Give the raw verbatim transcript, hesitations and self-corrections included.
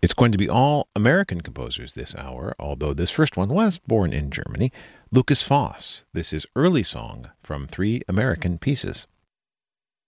It's going to be all American composers this hour, although this first one was born in Germany. Lukas Foss. This is Early Song from Three American Pieces.